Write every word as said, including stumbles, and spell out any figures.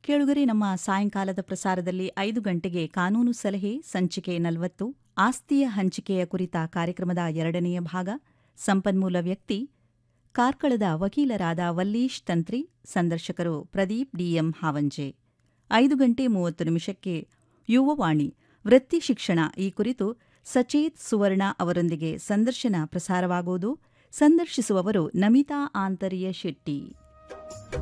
ಕೇಳುಗರೆ, ನಮ್ಮ ಸಾಯಂಕಾಲದ ಪ್ರಸಾರದಲ್ಲಿ ಐದು ಗಂಟೆಗೆ ಕಾನೂನು ಸಲಹೆ ಸಂಚಿಕೆ ನಲವತ್ತು, ಆಸ್ತಿಯ ಹಂಚಿಕೆಯ ಕುರಿತ ಕಾರ್ಯಕ್ರಮದ ಎರಡನೆಯ ಭಾಗ, ಸಂಪನ್ಮೂಲ ವ್ಯಕ್ತಿ ಕಾರ್ಕಳದ ವಕೀಲರಾದ ವಲ್ಲೀಶ್ ತಂತ್ರಿ, ಸಂದರ್ಶಕರು ಪ್ರದೀಪ್ ಡಿಎಂ ಹಾವಂಜೆ. ಐದು ಗಂಟೆ ಮೂವತ್ತು ನಿಮಿಷಕ್ಕೆ ಯುವವಾಣಿ ವೃತ್ತಿ ಶಿಕ್ಷಣ ಈ ಕುರಿತು ಸಚೇತ್ ಸುವರ್ಣ ಅವರೊಂದಿಗೆ ಸಂದರ್ಶನ ಪ್ರಸಾರವಾಗುವುದು. ಸಂದರ್ಶಿಸುವವರು ನಮಿತಾ ಆಂತರ್ಯ ಶೆಟ್ಟಿ.